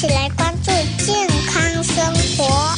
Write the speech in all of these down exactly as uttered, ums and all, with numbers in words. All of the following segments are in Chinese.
起来关注健康生活。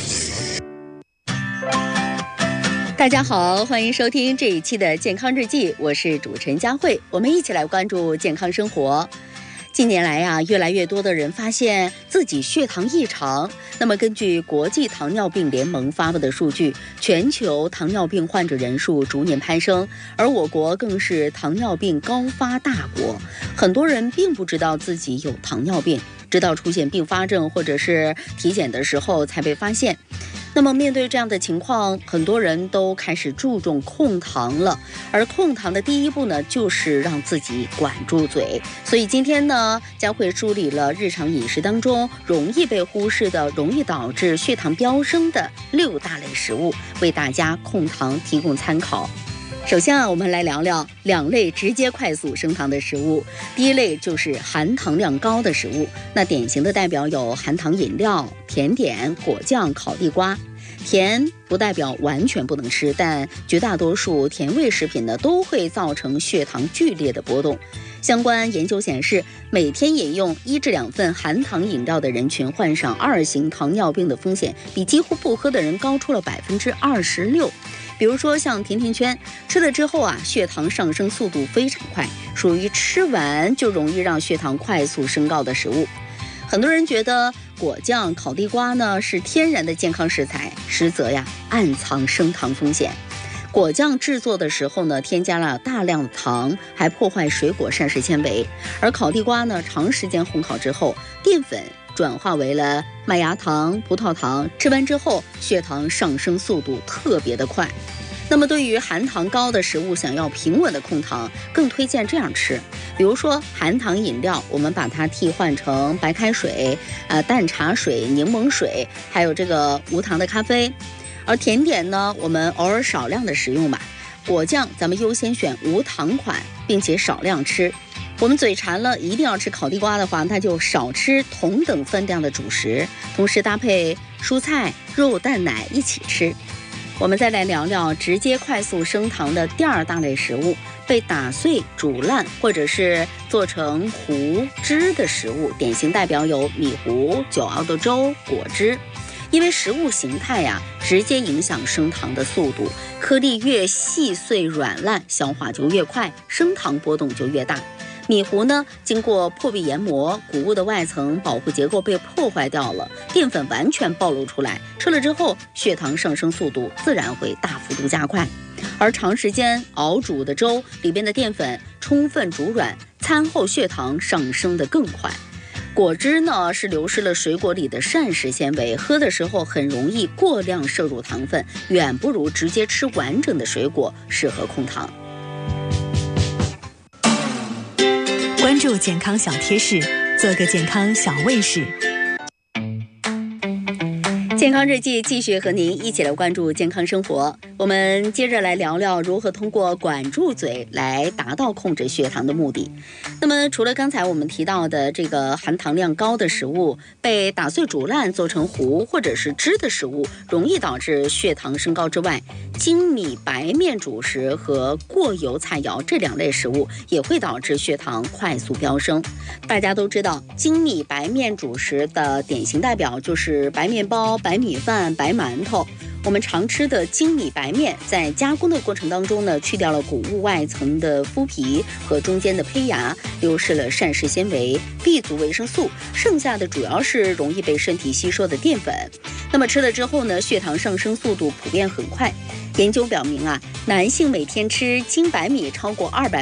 大家好，欢迎收听这一期的健康日记，我是主持人佳慧，我们一起来关注健康生活。近年来啊，越来越多的人发现自己血糖异常。那么根据国际糖尿病联盟发布的数据，全球糖尿病患者人数逐年攀升，而我国更是糖尿病高发大国。很多人并不知道自己有糖尿病，直到出现并发症或者是体检的时候才被发现。那么面对这样的情况，很多人都开始注重控糖了，而控糖的第一步呢，就是让自己管住嘴。所以今天呢，将会梳理了日常饮食当中容易被忽视的、容易导致血糖飙升的六大类食物，为大家控糖提供参考。首先啊，我们来聊聊两类直接快速升糖的食物。第一类就是含糖量高的食物，那典型的代表有含糖饮料、甜点、果酱、烤地瓜。甜不代表完全不能吃，但绝大多数甜味食品呢都会造成血糖剧烈的波动。相关研究显示，每天饮用一至两份含糖饮料的人群，患上二型糖尿病的风险比几乎不喝的人高出了百分之二十六。比如说像甜甜圈，吃了之后啊，血糖上升速度非常快，属于吃完就容易让血糖快速升高的食物。很多人觉得果酱、烤地瓜呢是天然的健康食材，实则呀暗藏升糖风险。果酱制作的时候呢，添加了大量的糖，还破坏水果膳食纤维；而烤地瓜呢，长时间烘烤之后，淀粉转化为了麦芽糖、葡萄糖，吃完之后血糖上升速度特别的快。那么对于含糖高的食物，想要平稳的控糖，更推荐这样吃。比如说含糖饮料，我们把它替换成白开水、呃淡茶水、柠檬水，还有这个无糖的咖啡。而甜点呢，我们偶尔少量的食用吧。果酱咱们优先选无糖款，并且少量吃。我们嘴馋了，一定要吃烤地瓜的话，那就少吃同等分量的主食，同时搭配蔬菜、肉、蛋、奶一起吃。我们再来聊聊直接快速升糖的第二大类食物，被打碎、煮烂或者是做成糊汁的食物，典型代表有米糊、久熬的粥、果汁。因为食物形态呀、啊，直接影响升糖的速度，颗粒越细碎软烂，消化就越快，升糖波动就越大。米糊呢，经过破壁研磨，谷物的外层保护结构被破坏掉了，淀粉完全暴露出来，吃了之后血糖上升速度自然会大幅度加快。而长时间熬煮的粥里边的淀粉充分煮软，餐后血糖上升得更快。果汁呢，是流失了水果里的膳食纤维，喝的时候很容易过量摄入糖分，远不如直接吃完整的水果适合控糖。 关注健康小贴士，做个健康小卫士。 健康日记继续和您一起来关注健康生活。我们接着来聊聊如何通过管住嘴来达到控制血糖的目的。那么除了刚才我们提到的这个含糖量高的食物，被打碎煮烂做成糊或者是汁的食物容易导致血糖升高之外，精米白面主食和过油菜肴这两类食物也会导致血糖快速飙升。大家都知道，精米白面主食的典型代表就是白面包、白米饭、白馒头。我们常吃的精米白面，在加工的过程当中呢，去掉了谷物外层的麸皮和中间的胚芽，流失了膳食纤维、B 族维生素，剩下的主要是容易被身体吸收的淀粉。那么吃了之后呢，血糖上升速度普遍很快。研究表明啊，男性每天吃精白米超过二百